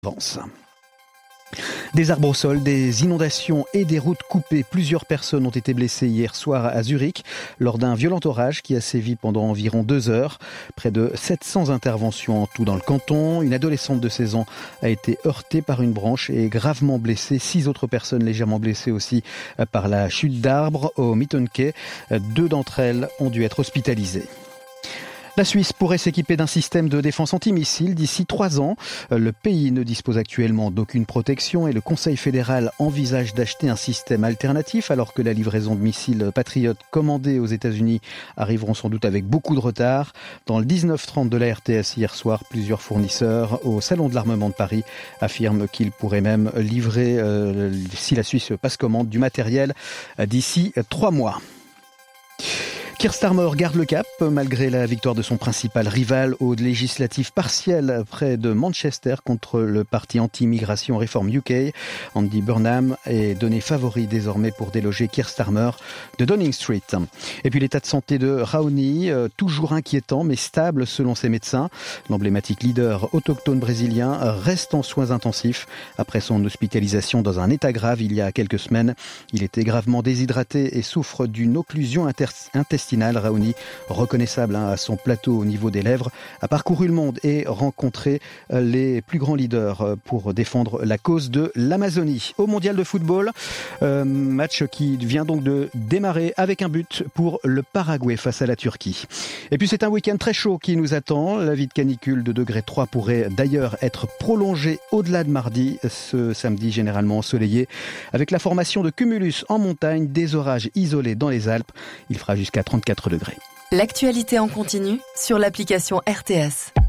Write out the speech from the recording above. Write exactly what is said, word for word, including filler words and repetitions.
Avance. Des arbres au sol, des inondations et des routes coupées. Plusieurs personnes ont été blessées hier soir à Zurich lors d'un violent orage qui a sévi pendant environ deux heures. Près de sept cents interventions en tout dans le canton. Une adolescente de seize ans a été heurtée par une branche et gravement blessée. Six autres personnes légèrement blessées aussi par la chute d'arbres au Mittenquai. Deux d'entre elles ont dû être hospitalisées. La Suisse pourrait s'équiper d'un système de défense antimissile d'ici trois ans. Le pays ne dispose actuellement d'aucune protection et le Conseil fédéral envisage d'acheter un système alternatif alors que la livraison de missiles Patriot commandés aux États-Unis arriveront sans doute avec beaucoup de retard. Dans le dix-neuf trente de la R T S hier soir, plusieurs fournisseurs au Salon de l'armement de Paris affirment qu'ils pourraient même livrer, euh, si la Suisse passe commande, du matériel d'ici trois mois. Keir Starmer garde le cap malgré la victoire de son principal rival aux législatives partielles près de Manchester contre le parti anti-immigration Reform U K. Andy Burnham est donné favori désormais pour déloger Keir Starmer de Downing Street. Et puis l'état de santé de Raoni, toujours inquiétant mais stable selon ses médecins. L'emblématique leader autochtone brésilien reste en soins intensifs après son hospitalisation dans un état grave il y a quelques semaines. Il était gravement déshydraté et souffre d'une occlusion intestinale. Raoni, reconnaissable hein, à son plateau au niveau des lèvres, a parcouru le monde et rencontré les plus grands leaders pour défendre la cause de l'Amazonie. Au mondial de football, euh, match qui vient donc de démarrer avec un but pour le Paraguay face à la Turquie. Et puis c'est un week-end très chaud qui nous attend. La vie de canicule de degré trois pourrait d'ailleurs être prolongée au-delà de mardi, ce samedi généralement ensoleillé, avec la formation de cumulus en montagne, des orages isolés dans les Alpes. Il fera jusqu'à trente-quatre degrés. L'actualité en continu sur l'application R T S.